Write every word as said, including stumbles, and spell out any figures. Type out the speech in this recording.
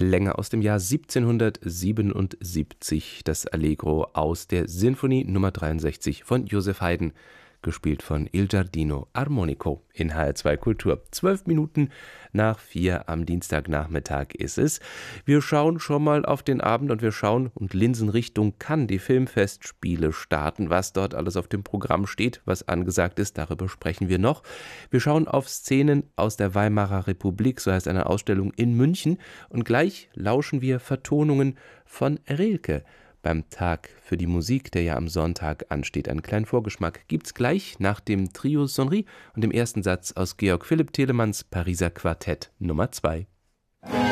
Klänge aus dem Jahr siebzehnhundertsiebenundsiebzig, das Allegro aus der Sinfonie Nummer dreiundsechzig von Joseph Haydn, gespielt von Il Giardino Armonico in H R zwei Kultur. Zwölf Minuten nach vier am Dienstagnachmittag ist es. Wir schauen schon mal auf den Abend und wir schauen und linsen Richtung Cannes, die Filmfestspiele starten. Was dort alles auf dem Programm steht, was angesagt ist, darüber sprechen wir noch. Wir schauen auf Szenen aus der Weimarer Republik, so heißt eine Ausstellung in München. Und gleich lauschen wir Vertonungen von Rilke beim Tag für die Musik, der ja am Sonntag ansteht. Einen kleinen Vorgeschmack gibt's gleich nach dem Trio Sonnerie und dem ersten Satz aus Georg Philipp Telemanns Pariser Quartett Nummer zwei.